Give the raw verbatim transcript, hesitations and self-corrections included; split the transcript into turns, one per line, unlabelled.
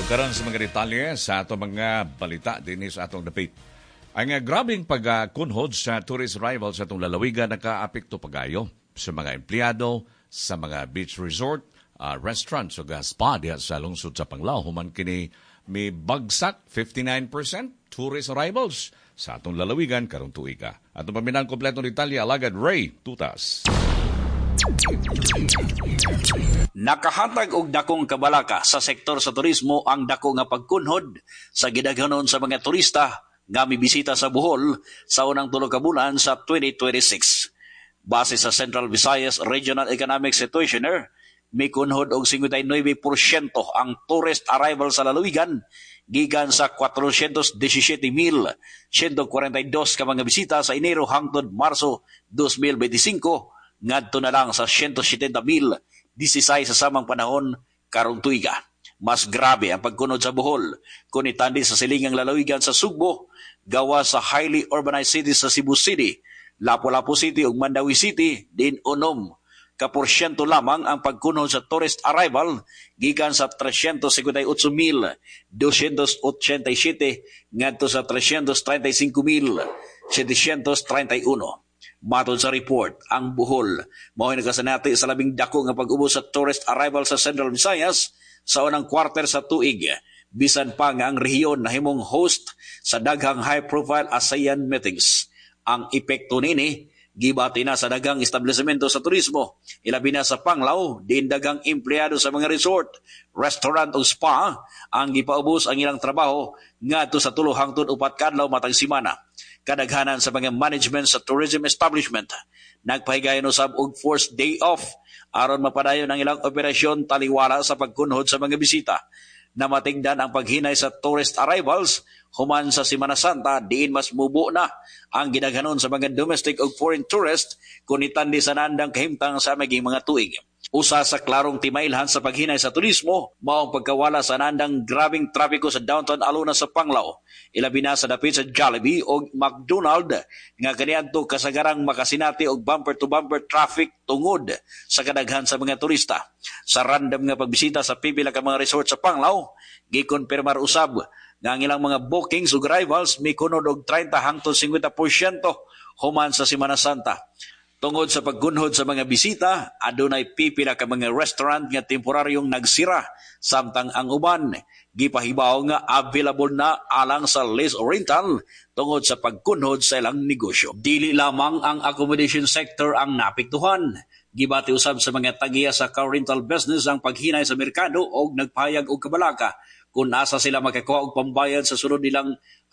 Karon sa mga detalye sa atong mga balita din sa atong dapit. Ang uh, grabing pagkunhod sa tourist arrival sa atong lalawigan nakaapekto pagayo sa mga empleyado sa mga beach resort, uh, restaurants o spa diha sa lungsod sa Panglao. Human kini may bagsak fifty-nine percent tourist arrivals sa atong lalawigan karong tuiga. Atong paminang kompletong detalye alagad Ray Tutas.
Nakahatag og dakong kabalaka sa sektor sa turismo ang dako nga pagkunhod sa gidaghanon sa mga turista nga mibisita sa Bohol sa unang tulo ka bulan sa twenty twenty-six. Base sa Central Visayas Regional Economic Situationer, may kunhod og fifty-nine percent ang tourist arrival sa lalawigan gikan sa four hundred seventeen thousand one hundred forty-two ka mga bisita sa Enero hangtod Marso twenty twenty-five ngadto na lang sa one hundred seventy thousand sixteen sa samang panahon karong tuiga. Mas grabe ang pagkunod sa Bohol kung itandi sa silingang lalawigan sa Sugbo, gawa sa highly urbanized cities sa Cebu City, Lapu-Lapu City ug Mandawi City, din unom ka porsyento lamang ang pagkunod sa tourist arrival gikan sa three hundred fifty-eight thousand two hundred eighty-seven ngadto sa three hundred thirty-five thousand seven hundred thirty-one. Matod sa report, ang Bohol mao nakasanati sa labing dako nga pag-ubos sa tourist arrival sa Central Visayas sa unang quarter sa tuig. Bisan pa nga ang rehiyon nahimong host sa daghang high-profile ASEAN meetings. Ang epekto nini gibati na sa daghang establishmento sa turismo, ilabi na sa Panglao, din daghang empleyado sa mga resort, restaurant o spa ang gipaubos ang ilang trabaho ngadto sa tulo hangtod upat ka adlaw matag semana. Kadaghanan sa mga management sa tourism establishment nagpahigayon usab og forced day off aron mapadayon ang ilang operasyon taliwala sa pagkunhod sa mga bisita. Namatingdan ang paghinay sa tourist arrivals human sa Semana Santa, diin mas mubo na ang gidaghanon sa mga domestic o foreign tourist kung itandi sa nandang kahimtang sa maging mga tuig. Usa sa klarong timailhan sa paghinay sa turismo mao ang pagkawala sa nandang grabing trapiko sa downtown Alona sa Panglao, ilabi na sa dapit sa Jollibee o McDonald nga kaniadto kasagarang makasinati og bumper to bumper traffic tungod sa kadaghan sa mga turista. Sa random nga pagbisita sa pipila ka mga resort sa Panglao, gikonfirmar usab nga ang ilang mga bookings ug arrivals may kunod og thirty hangtod fifty percent human sa Semana Santa. Tungod sa paggunhod sa mga bisita, adunay pipila ka mga restaurant nga temporaryong nagsira, samtang ang uban gipahibaw nga available na alang sa lease or rental tungod sa pagkunhod sa ilang negosyo. Dili lamang ang accommodation sector ang napiktuhan. Gibati usab sa mga tagiya sa car rental business ang paghinay sa merkado o nagpahayag og kabalaka kung asa sila makakuha og pambayad sa sunod nilang